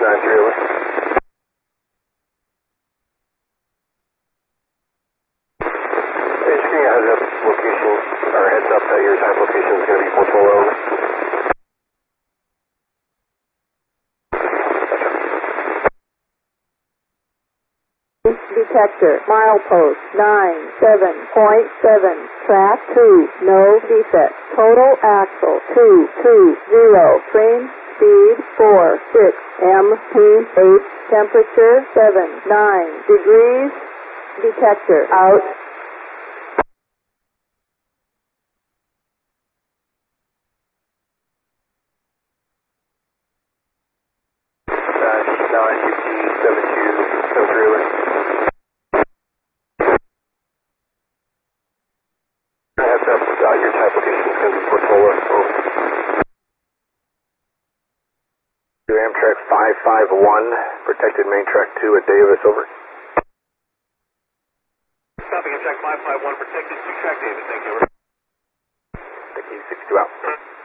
93 over. Hey, just giving you a heads up location, or heads up that your type location is going to be Portola, over. Detector, milepost 97.7, track 2, no defect, total axle 220, train speed 46, MP8, temperature 79 degrees, detector out. Dash 9UT7273 over. Heads up, your type location is going to be Portola, over. Amtrak 551, protected main track 2 at Davis, over. Stopping Amtrak 551, protected 2 track Davis, thank you. Thank you, 62 out.